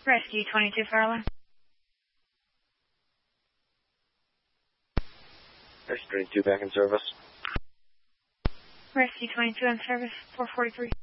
Rescue 22 Farland. Rescue 22 back in service. Rescue 22 in service, 443.